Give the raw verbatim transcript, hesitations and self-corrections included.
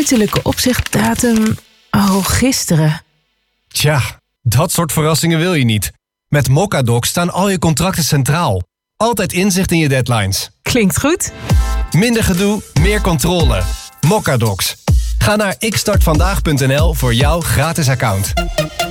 Uiterlijke opzichtdatum... Oh, gisteren. Tja, dat soort verrassingen wil je niet. Met Mocadoc staan al je contracten centraal. Altijd inzicht in je deadlines. Klinkt goed. Minder gedoe, meer controle. Mocadocs. Ga naar ik start vandaag punt n l voor jouw gratis account.